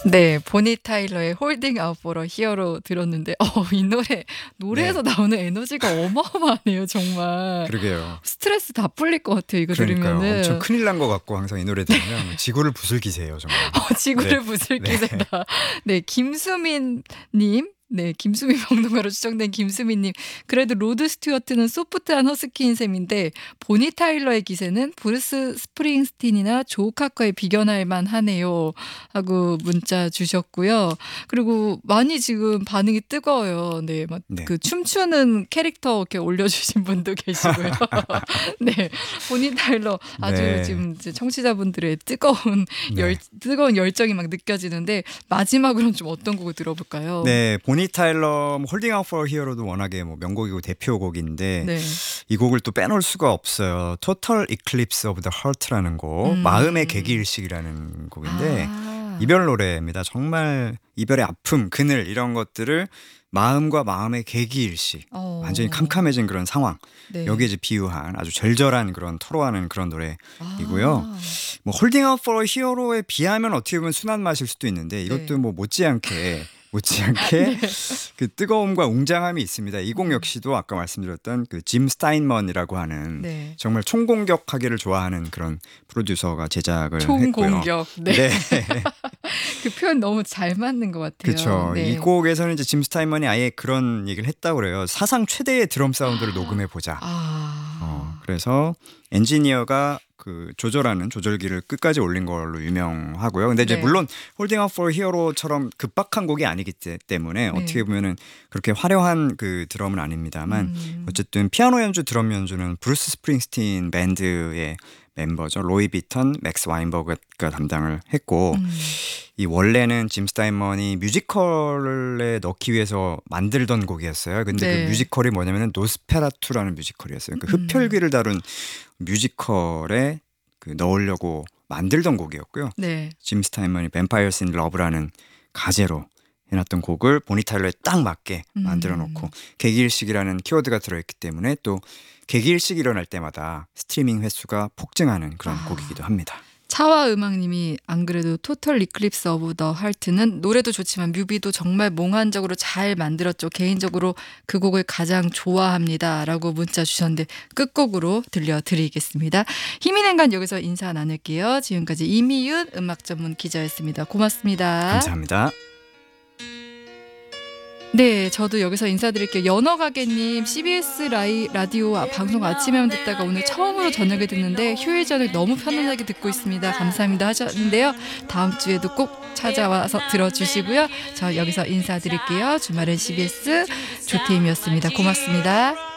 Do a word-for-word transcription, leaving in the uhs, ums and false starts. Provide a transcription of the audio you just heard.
네. 보니 타일러의 홀딩 아웃 포 어 히어로 들었는데 어 이 노래 노래에서 네. 나오는 에너지가 어마어마하네요 정말. 그러게요. 스트레스 다 풀릴 것 같아요 이거 그러니까요. 들으면은. 엄청 큰일 난 것 같고 항상 이 노래 들으면 지구를 부술 기세예요 정말. 어 지구를 네. 부술 네. 기세다. 네. 김수민 님. 네. 김수민 평론가로 추정된 김수민 님. 그래도 로드 스튜어트는 소프트한 허스키인 셈인데 보니 타일러의 기세는 브루스 스프링스틴이나 조 카커에 비견할 만하네요. 하고 문자 주셨고요. 그리고 많이 지금 반응이 뜨거워요. 네. 막 네. 그 춤추는 캐릭터 이렇게 올려주신 분도 계시고요. 네. 보니 타일러 아주 네. 지금 이제 청취자분들의 뜨거운 네. 열 뜨거운 열정이 막 느껴지는데 마지막으로는 좀 어떤 곡을 들어볼까요? 네. 보니 타일러 홀딩 아웃 포 히어로도 워낙에 뭐 명곡이고 대표곡인데 네. 이 곡을 또 빼놓을 수가 없어요. 토털 이클립스 오브 더 하트라는 곡. 음. 마음의 계기일식이라는 곡인데 아. 이별 노래입니다. 정말 이별의 아픔, 그늘 이런 것들을 마음과 마음의 계기일식. 어. 완전히 캄캄해진 그런 상황. 네. 여기에 이제 비유한 아주 절절한 그런 토로하는 그런 노래이고요. 아. 뭐 홀딩 아웃 포 히어로에 비하면 어떻게 보면 순한 맛일 수도 있는데 이것도 네. 뭐 못지않게 못지않게 네. 그 뜨거움과 웅장함이 있습니다. 이 곡 역시도 아까 말씀드렸던 그 짐 스타인먼이라고 하는 네. 정말 총공격하기를 좋아하는 그런 프로듀서가 제작을 총공격. 했고요. 네. 네. 그 표현 너무 잘 맞는 것 같아요. 그렇죠. 네. 이 곡에서는 이제 짐 스타인먼이 아예 그런 얘기를 했다고 그래요. 사상 최대의 드럼 사운드를 녹음해 보자. 아. 어, 그래서 엔지니어가 그 조절하는 조절기를 끝까지 올린 걸로 유명하고요. 근데 이제 네. 물론 홀딩 아웃 포 히어로처럼 급박한 곡이 아니기 때- 때문에 네. 어떻게 보면은 그렇게 화려한 그 드럼은 아닙니다만 음. 어쨌든 피아노 연주, 드럼 연주는 브루스 스프링스틴 밴드의 멤버죠. 로이 비턴, 맥스 와인버그가 담당을 했고 음. 이 원래는 짐 스타인먼이 뮤지컬에 넣기 위해서 만들던 곡이었어요. 근데 네. 그 뮤지컬이 뭐냐면은 노스페라투라는 뮤지컬이었어요. 그 음. 흡혈귀를 다룬 뮤지컬에 그 넣으려고 만들던 곡이었고요. 네. 짐 스타인먼이 뱀파이어스 인 러브라는 가제로 해놨던 곡을 보니 타일러에 딱 맞게 음. 만들어 놓고 계기일식이라는 키워드가 들어있기 때문에 또 계기일식이 일어날 때마다 스트리밍 횟수가 폭증하는 그런 아. 곡이기도 합니다. 차와 음악님이 안 그래도 토털 이클립스 오브 더 하트는 노래도 좋지만 뮤비도 정말 몽환적으로 잘 만들었죠. 개인적으로 그 곡을 가장 좋아합니다. 라고 문자 주셨는데 끝곡으로 들려드리겠습니다. 힘이 낸 간 여기서 인사 나눌게요. 지금까지 이미윤 음악 전문 기자였습니다. 고맙습니다. 감사합니다. 네, 저도 여기서 인사드릴게요. 연어가게님, 씨비에스 라이, 라디오 아, 방송 아침에만 듣다가 오늘 처음으로 저녁에 듣는데 휴일 저녁 너무 편안하게 듣고 있습니다. 감사합니다 하셨는데요. 다음 주에도 꼭 찾아와서 들어주시고요. 저 여기서 인사드릴게요. 주말엔 씨비에스 조태임이었습니다. 고맙습니다.